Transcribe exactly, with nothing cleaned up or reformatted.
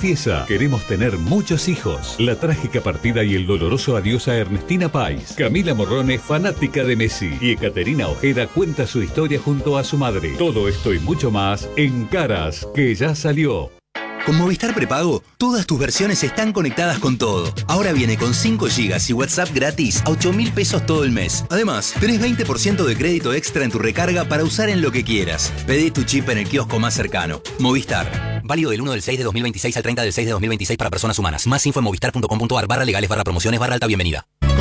confiesa, queremos tener muchos hijos. La trágica partida y el doloroso adiós a Ernestina Pais. Camila Morrone, fanática de Messi. Y Ekaterina Ojeda cuenta su historia junto a su madre. Todo esto y mucho más en Caras, que ya salió. Con Movistar Prepago, todas tus versiones están conectadas con todo. Ahora viene con cinco gigas y WhatsApp gratis a ocho mil pesos todo el mes. Además, tenés veinte por ciento de crédito extra en tu recarga para usar en lo que quieras. Pedí tu chip en el kiosco más cercano. Movistar. Válido del uno del seis de dos mil veintiséis al treinta del seis de dos mil veintiséis para personas humanas. Más info en movistar punto com punto ar barra legales barra promociones barra alta bienvenida.